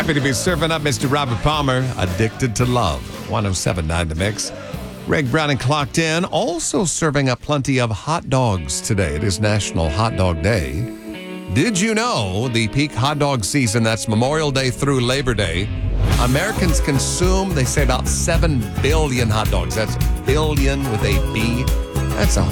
Happy to be serving up Mr. Robert Palmer, Addicted to Love, 107.9 The Mix. Greg Browning clocked in, also serving up plenty of hot dogs today. It is National Hot Dog Day. Did you know the peak hot dog season, that's Memorial Day through Labor Day, Americans consume, they say, about 7 billion hot dogs. That's billion with a B. That's a